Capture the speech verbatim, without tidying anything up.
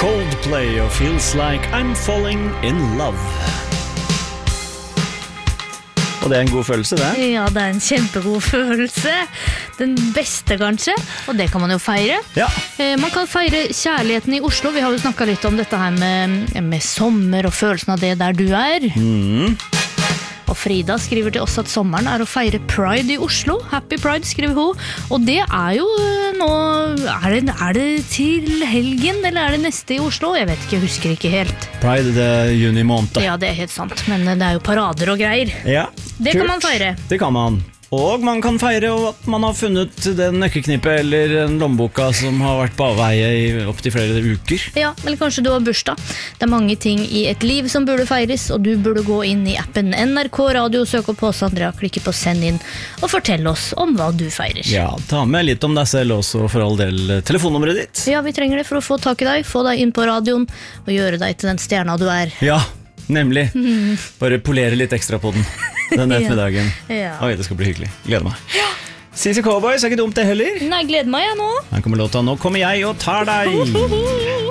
Coldplay og Feels Like I'm Falling in Love. Og det er en god følelse, det? Ja, det er en kjempegod følelse. Den beste, kanskje. Og det kan man jo feire. Ja. Man kan feire kjærligheten i Oslo. Vi har jo snakket litt om dette her med, med sommer og følelsen av det der du er. Mm. Og Frida skriver til oss at sommeren er å feire Pride i Oslo. Happy Pride, skriver hun. Og det er jo nå... Er det, er det til helgen, eller er det neste i Oslo? Jeg vet ikke, jeg husker ikke helt. Pride, det er juni måned. Ja, det er helt sant. Men det er jo parader og greier. Ja, det kult. kan man feire. Det kan man. Og man kan feire at man har funnet den nøkkeknippet eller en lommeboka som har vært på avveie i opp til flere uker. Ja, eller kanskje du har bursdag. Det er mange ting i et liv som burde feires, og du burde gå inn i appen N R K Radio, søk opp på oss, Andrea, klikke på send inn, og fortell oss om hva du feirer. Ja, ta med litt om deg selv også, for all del telefonnummeret ditt. Ja, vi trenger det for å få tak i deg, få deg inn på radioen, og gjøre deg til den stjerna du er. Ja, nemlig. Bare polere litt ekstra på den. Den ettermiddagen. Ja. Oi, det skal bli hyggelig. Gleder meg. Ja. C C Cowboys er ikke dumt det heller. Nei, gleder meg jeg nå. Her kommer låta Nå kommer jeg og tar deg.